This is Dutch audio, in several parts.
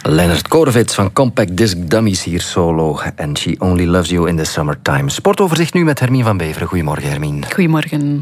Leonard Korovits van Compact Disc Dummies hier solo. And She Only Loves You in the Summertime. Sportoverzicht nu met Hermine van Beveren. Goedemorgen, Hermine. Goedemorgen.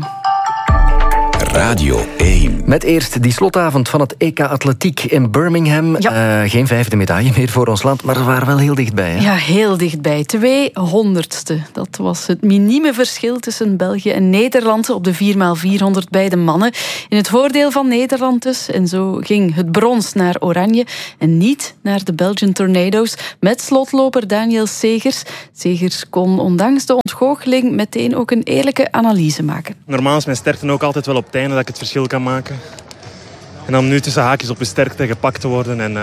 Radio 1. Met eerst die slotavond van het EK Atletiek in Birmingham. Ja. Geen 5e medaille meer voor ons land, maar we waren wel heel dichtbij. Hè? Ja, heel dichtbij. 200ste. Dat was het minieme verschil tussen België en Nederland op de 4x400 bij de mannen. In het voordeel van Nederland dus. En zo ging het brons naar Oranje en niet naar de Belgian Tornado's. Met slotloper Daniel Segers. Segers kon ondanks de ontgoocheling meteen ook een eerlijke analyse maken. Normaal is mijn sterkte ook altijd wel op het einde dat ik het verschil kan maken. En om nu tussen haakjes op je sterkte gepakt te worden. En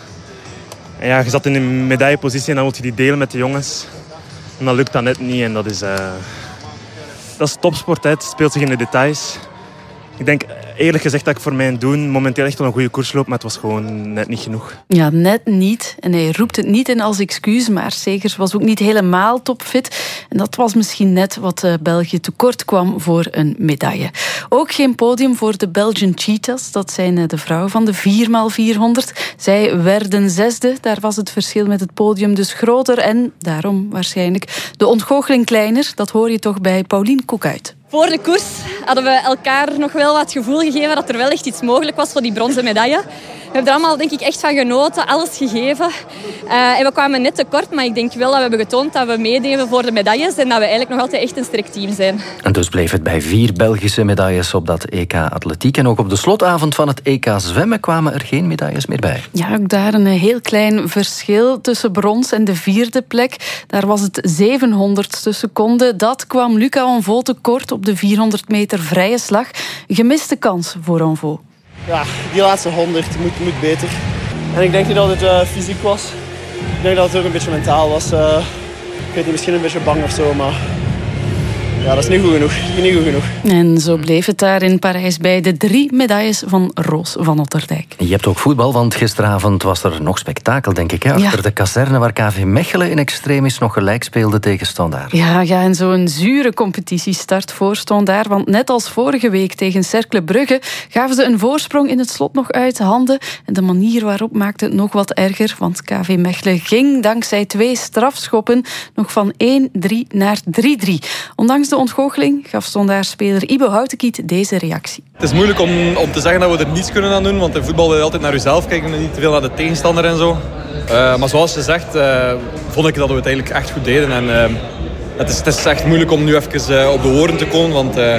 ja, je zat in een medaillepositie en dan wil je die delen met de jongens. En dan lukt dat net niet. En dat is topsport. Hè. Het speelt zich in de details. Ik denk eerlijk gezegd dat ik voor mijn doen momenteel echt wel een goede koers loop, maar het was gewoon net niet genoeg. Ja, net niet. En hij roept het niet in als excuus, maar Segers was ook niet helemaal topfit. En dat was misschien net wat België tekort kwam voor een medaille. Ook geen podium voor de Belgian Cheetahs. Dat zijn de vrouwen van de 4x400. Zij werden 6e. Daar was het verschil met het podium dus groter. En daarom waarschijnlijk de ontgoocheling kleiner. Dat hoor je toch bij Paulien Koekuit. Voor de koers hadden we elkaar nog wel wat gevoel gegeven dat er wel echt iets mogelijk was voor die bronzen medaille. We hebben er allemaal denk ik echt van genoten, alles gegeven. En we kwamen net tekort, maar ik denk wel dat we hebben getoond dat we meededen voor de medailles en dat we eigenlijk nog altijd echt een sterk team zijn. En dus bleef het bij 4 Belgische medailles op dat EK Atletiek. En ook op de slotavond van het EK Zwemmen kwamen er geen medailles meer bij. Ja, ook daar een heel klein verschil tussen brons en de 4e plek. Daar was het 700ste seconde. Dat kwam Luca Onvaux tekort op de 400 meter vrije slag. Gemiste kans voor Onvaux. Ja, die laatste 100 moet beter. En ik denk niet dat het fysiek was. Ik denk dat het ook een beetje mentaal was. Ik weet niet, misschien een beetje bang of zo, maar ja, dat is niet goed genoeg. Niet goed genoeg. En zo bleef het daar in Parijs bij de 3 medailles van Roos van Otterdijk. Je hebt ook voetbal, want gisteravond was er nog spektakel, denk ik. Hè? Achter de kazerne waar KV Mechelen in extremis nog gelijk speelde tegen Standaard. Ja, en zo'n zure competitiestart voor Standaard. Want net als vorige week tegen Cercle Brugge gaven ze een voorsprong in het slot nog uit handen. En de manier waarop maakte het nog wat erger. Want KV Mechelen ging dankzij 2 strafschoppen nog van 1-3 naar 3-3. Ondanks de ontgoocheling gaf Standaard-speler Ibo Houtenkiet deze reactie. Het is moeilijk om te zeggen dat we er niets kunnen aan doen, want in voetbal wil je altijd naar jezelf kijken en niet te veel naar de tegenstander en zo. Maar zoals je zegt, vond ik dat we het eigenlijk echt goed deden. En het is echt moeilijk om nu even op de woorden te komen,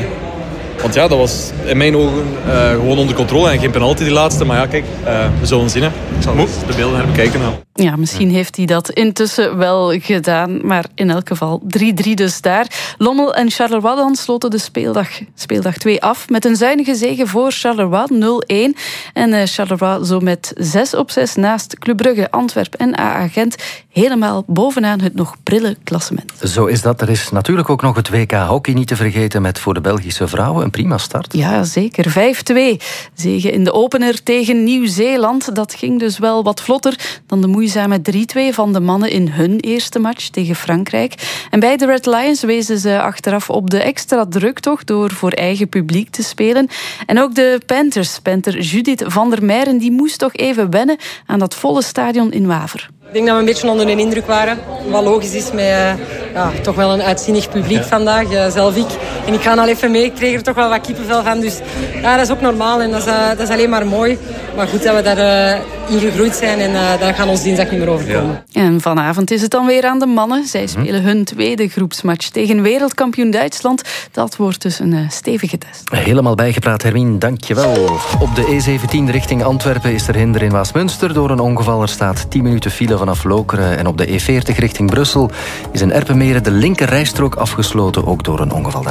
want ja, dat was in mijn ogen gewoon onder controle en geen penalty die laatste. Maar ja, kijk, we zullen zien. Hè. Ik zal de beelden herbekijken. Ja, misschien heeft hij dat intussen wel gedaan. Maar in elk geval 3-3 dus daar. Lommel en Charleroi dan sloten de speeldag 2 af. Met een zuinige zege voor Charleroi 0-1. En Charleroi zo met 6-6 naast Club Brugge, Antwerpen en AA Gent. Helemaal bovenaan het nog prille klassement. Zo is dat. Er is natuurlijk ook nog het WK hockey niet te vergeten met voor de Belgische vrouwen een prima start. Ja, zeker. 5-2. Zege in de opener tegen Nieuw-Zeeland. Dat ging dus wel wat vlotter dan de moeizame 3-2 van de mannen in hun eerste match tegen Frankrijk. En bij de Red Lions wezen ze achteraf op de extra druk toch door voor eigen publiek te spelen. En ook de Panthers, Panther Judith van der Meijeren, die moest toch even wennen aan dat volle stadion in Waver. Ik denk dat we een beetje onder de indruk waren. Wat logisch is met toch wel een uitzinnig publiek vandaag. Zelf ik. En ik ga al even mee. Ik kreeg er toch wel wat kippenvel van. Dus ja, dat is ook normaal en dat is alleen maar mooi. Maar goed dat we daarin gegroeid zijn en daar gaan ons dinsdag niet meer overkomen. Ja. En vanavond is het dan weer aan de mannen. Zij spelen hun tweede groepsmatch tegen wereldkampioen Duitsland. Dat wordt dus een stevige test. Helemaal bijgepraat, Hermine. Dankjewel. Op de E17 richting Antwerpen is er hinder in Waasmunster door een ongeval. Er staat 10 minuten file vanaf Lokeren. En op de E40 richting Brussel is in Erpenmeren de linker rijstrook afgesloten, ook door een ongeval daar.